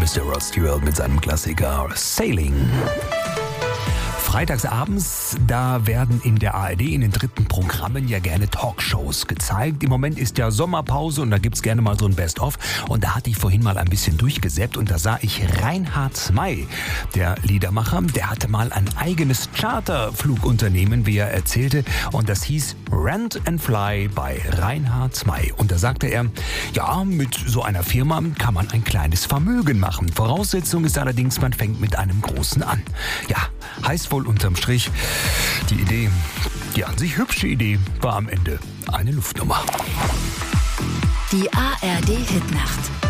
Mr. Rod Stewart mit seinem Klassiker Sailing. Freitagsabends, da werden in der ARD in den dritten Programmen ja gerne Talkshows gezeigt. Im Moment ist ja Sommerpause und da gibt's gerne mal so ein Best-of. Und da hatte ich vorhin mal ein bisschen durchgesäppt und da sah ich Reinhard May, der Liedermacher. Der hatte mal ein eigenes Charterflugunternehmen, wie er erzählte. Und das hieß Rent and Fly bei Reinhard May. Und da sagte er, ja, mit so einer Firma kann man ein kleines Vermögen machen. Voraussetzung ist allerdings, man fängt mit einem großen an. Ja, heißt wohl unterm Strich, die Idee, die an sich hübsche Idee, war am Ende eine Luftnummer. Die ARD Hitnacht.